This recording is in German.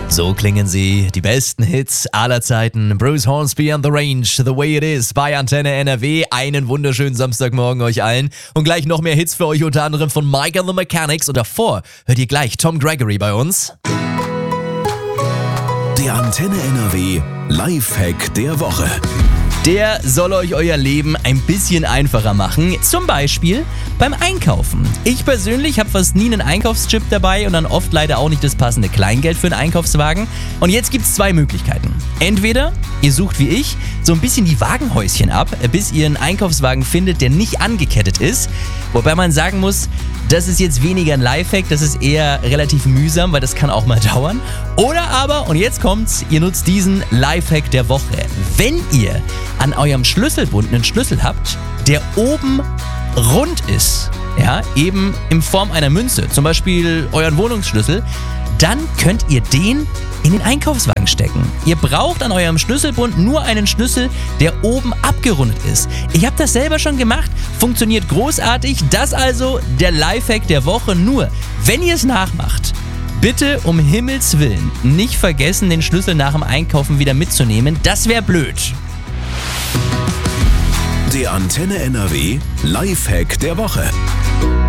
So klingen sie, die besten Hits aller Zeiten. Bruce Hornsby on the Range, The Way It Is bei Antenne NRW. Einen wunderschönen Samstagmorgen euch allen. Und gleich noch mehr Hits für euch, unter anderem von Mike and the Mechanics. Und davor hört ihr gleich Tom Gregory bei uns. Der Antenne NRW Lifehack der Woche. Der soll euch euer Leben ein bisschen einfacher machen. Zum Beispiel beim Einkaufen. Ich persönlich habe fast nie einen Einkaufschip dabei und dann oft leider auch nicht das passende Kleingeld für einen Einkaufswagen. Und jetzt gibt es zwei Möglichkeiten. Entweder ihr sucht wie ich so ein bisschen die Wagenhäuschen ab, bis ihr einen Einkaufswagen findet, der nicht angekettet ist. Wobei man sagen muss, das ist jetzt weniger ein Lifehack, das ist eher relativ mühsam, weil das kann auch mal dauern. Oder aber, und jetzt kommt's, ihr nutzt diesen Lifehack der Woche. Wenn ihr an eurem Schlüsselbund einen Schlüssel habt, der oben rund ist, ja, eben in Form einer Münze, zum Beispiel euren Wohnungsschlüssel, dann könnt ihr den in den Einkaufswagen stecken. Ihr braucht an eurem Schlüsselbund nur einen Schlüssel, der oben abgerundet ist. Ich habe das selber schon gemacht, funktioniert großartig. Das also der Lifehack der Woche. Nur, wenn ihr es nachmacht, bitte um Himmels Willen nicht vergessen, den Schlüssel nach dem Einkaufen wieder mitzunehmen. Das wäre blöd. Der Antenne NRW Lifehack der Woche.